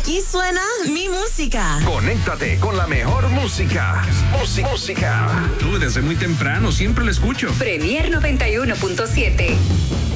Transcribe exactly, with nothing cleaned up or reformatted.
Aquí suena mi música. Conéctate con la mejor música. Música. Música. Tú desde muy temprano siempre la escucho. Premier noventa y uno punto siete.